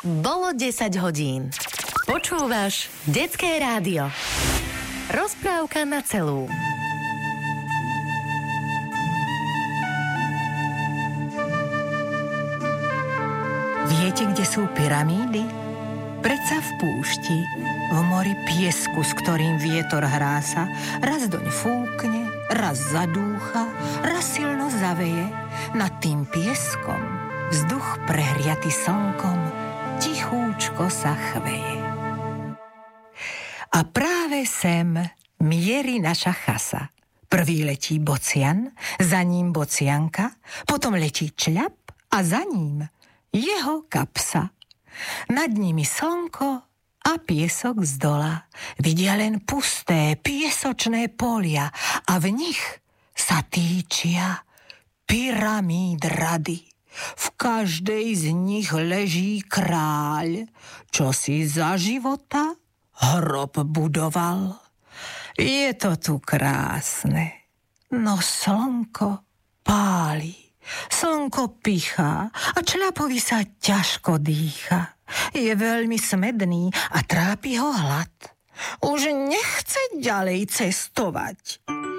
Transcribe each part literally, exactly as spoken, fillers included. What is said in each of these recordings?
Bolo desať hodín. Počúvaš Detské rádio. Rozprávka na celú. Viete, kde sú pyramídy? Predsa v púšti, v mori piesku, s ktorým vietor hrá sa, raz doň fúkne, raz zadúcha, raz silno zaveje. Nad tým pieskom vzduch prehriaty slnkom tichúčko sa chveje. A práve sem mierí naša chasa. Prvý letí bocian, za ním bocianka, potom letí čľap a za ním jeho kapsa. Nad nimi slnko a piesok z dola. Vidia len pusté, piesočné polia a v nich sa týčia pyramíd rady. V každej z nich leží kráľ, čo si za života hrob budoval. Je to tu krásne, no slnko páli. Slnko pichá a čľapovi sa ťažko dýcha. Je veľmi smedný a trápi ho hlad. Už nechce ďalej cestovať.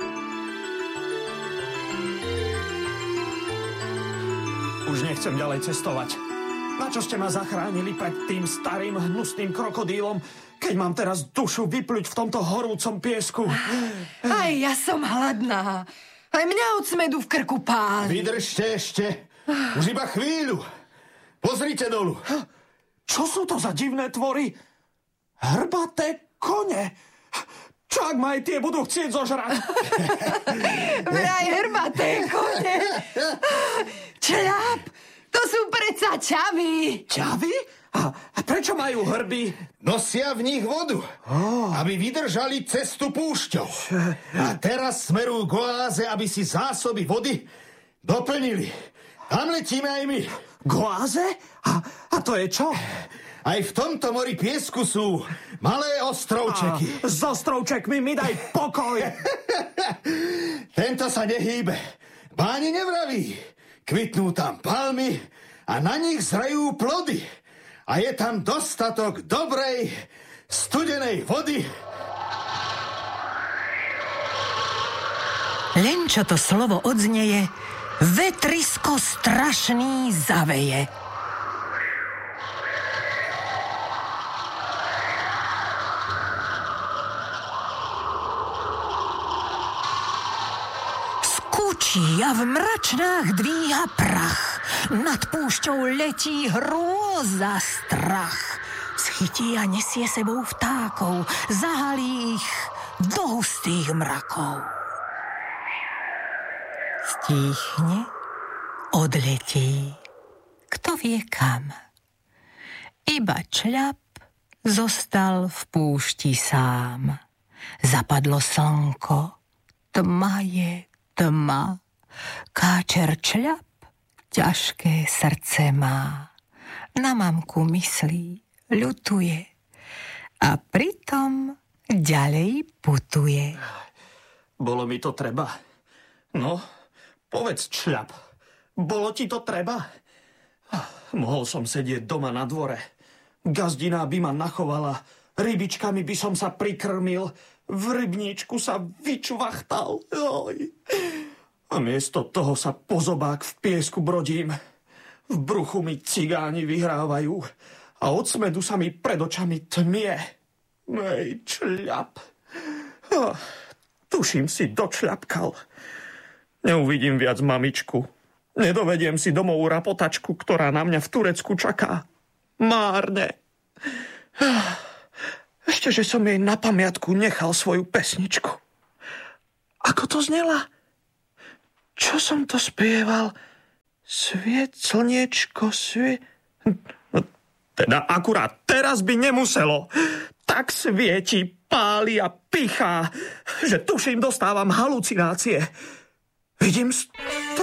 Už nechcem ďalej cestovať. Na čo ste ma zachránili pred tým starým hnusným krokodílom, keď mám teraz dušu vypľuť v tomto horúcom piesku? Aj ja som hladná. Aj mňa od smedu v krku páli. Vydržte ešte. Už iba chvíľu. Pozrite dolu. Čo sú to za divné tvory? Hrbaté kone. Čo ak ma aj tie budú chcieť zožrať? Vraj hrbaté kone. Čľap, to sú predsa čavy. Čavy? A, a prečo majú hrby? Nosia v nich vodu, oh. aby vydržali cestu púšťou. A teraz smerujú k oáze, aby si zásoby vody doplnili. Tam letíme aj my. K oáze? A, a to je čo? Aj v tomto mori piesku sú malé ostrovčeky. A, s ostrovčekmi mi daj pokoj. Tento sa nehýbe. Báni nevraví. Kvitnú tam palmy a na nich zrajú plody. A je tam dostatok dobrej, studenej vody. Len čo to slovo odznieje, vetrisko strašný zaveje. Skúči a v mračnách dvíha prach. Nad púšťou letí hrôza, strach. Schytí a nesie sebou vtákov, zahalí ich do hustých mrakov. Stíchne, odletí, kto vie kam. Iba čľap zostal v púšti sám. Zapadlo slnko, tma je tma. Káčer čľap ťažké srdce má. Na mamku myslí, ľutuje a pritom ďalej putuje. Bolo mi to treba. No, povedz, čľap, bolo ti to treba? Mohol som sedieť doma na dvore. Gazdina by ma nachovala, rybičkami by som sa prikrmil, v rybníčku sa vyčvachtal. Oj. A miesto toho sa pozobák v piesku brodím. V bruchu mi cigáni vyhrávajú a od smedu sa mi pred očami tmie. Ej, čľap. Oh, tuším si dočľapkal. Neuvidím viac mamičku. Nedovediem si domov rapotačku, ktorá na mňa v Turecku čaká. Márne. Ešte, že som jej na pamiatku nechal svoju pesničku. Ako to znela? Čo som to spieval? Sviet, slniečko, sviet... No, teda akurát teraz by nemuselo. Tak svieti, páli a pichá, že tuším dostávam halucinácie. Vidím